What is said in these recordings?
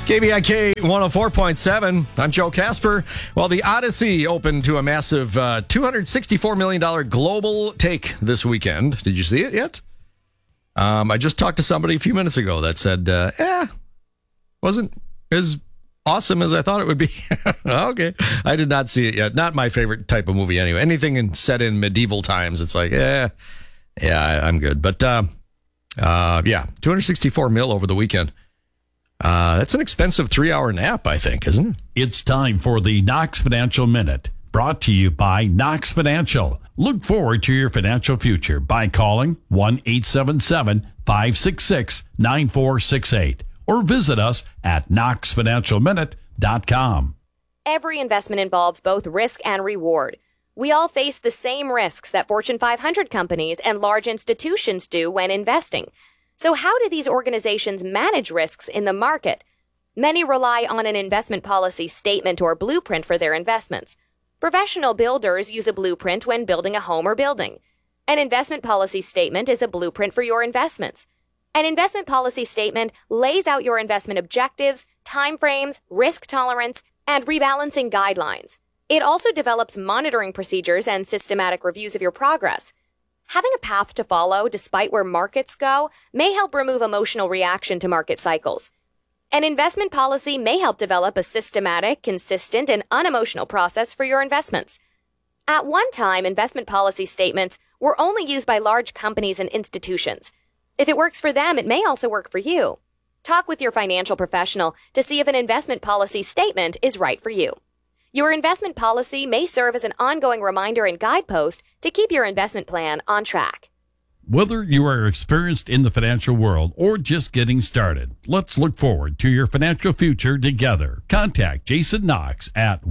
KVIK 104.7. I'm Joe Casper. Well, the Odyssey opened to a massive $264 million global take this weekend. Did you see it yet? I just talked to somebody a few minutes ago that said, wasn't as awesome as I thought it would be. Okay. I did not see it yet. Not my favorite type of movie anyway. Anything set in medieval times, it's like, I'm good. But, 264 mil over the weekend. That's an expensive 3-hour nap, I think, isn't it? It's time for the Knox Financial Minute, brought to you by Knox Financial. Look forward to your financial future by calling 1-877-566-9468 or visit us at knoxfinancialminute.com. Every investment involves both risk and reward. We all face the same risks that Fortune 500 companies and large institutions do when investing. So how do these organizations manage risks in the market? Many rely on an investment policy statement or blueprint for their investments. Professional builders use a blueprint when building a home or building. An investment policy statement is a blueprint for your investments. An investment policy statement lays out your investment objectives, timeframes, risk tolerance, and rebalancing guidelines. It also develops monitoring procedures and systematic reviews of your progress. Having a path to follow despite where markets go may help remove emotional reaction to market cycles. An investment policy may help develop a systematic, consistent, and unemotional process for your investments. At one time, investment policy statements were only used by large companies and institutions. If it works for them, it may also work for you. Talk with your financial professional to see if an investment policy statement is right for you. Your investment policy may serve as an ongoing reminder and guidepost to keep your investment plan on track. Whether you are experienced in the financial world or just getting started, let's look forward to your financial future together. Contact Jason Knox at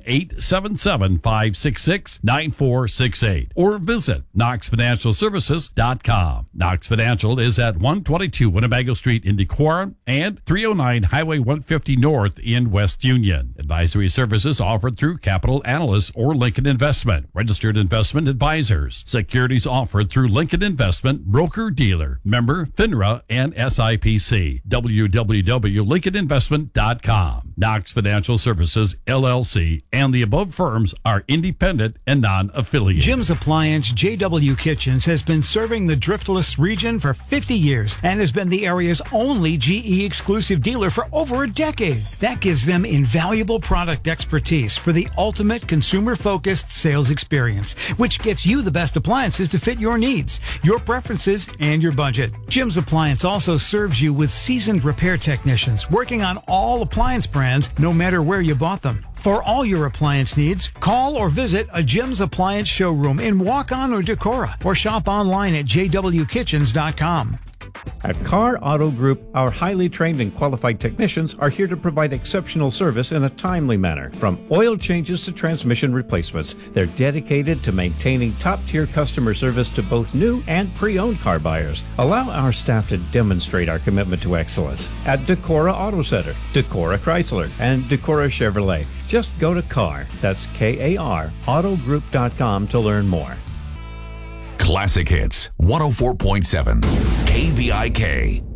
1-877-566-9468 or visit knoxfinancialservices.com. Knox Financial is at 122 Winnebago Street in Decorah and 309 Highway 150 North in West Union. Advisory services offered through Capital Analysts or Lincoln Investment, registered investment advisors. Securities offered through Lincoln Investment broker-dealer, member FINRA and SIPC. www.lincolninvestment.com. Knox Financial Services, LLC, and the above firms are independent and non-affiliated. Jim's Appliance JW Kitchens has been serving the Driftless region for 50 years and has been the area's only GE exclusive dealer for over a decade. That gives them invaluable product expertise for the ultimate consumer-focused sales experience, which gets you the best appliances to fit your needs, your preferences, and your budget. Jim's Appliance also serves you with seasoned repair technicians working on all appliance brands, no matter where you bought them. For all your appliance needs, call or visit a Jim's Appliance showroom in Waukon or Decorah, or shop online at jwkitchens.com. At Carr Auto Group, our highly trained and qualified technicians are here to provide exceptional service in a timely manner. From oil changes to transmission replacements, they're dedicated to maintaining top-tier customer service to both new and pre-owned car buyers. Allow our staff to demonstrate our commitment to excellence at Decorah Auto Center, Decorah Chrysler, and Decorah Chevrolet. Just go to Carr, that's K-A-R, autogroup.com to learn more. Classic Hits 104.7 KVIK.